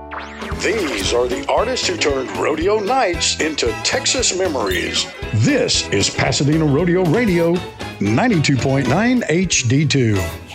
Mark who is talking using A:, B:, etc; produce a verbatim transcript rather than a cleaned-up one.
A: These are the artists who turned rodeo nights into Texas memories. This is Pasadena Rodeo Radio, ninety-two point nine H D two.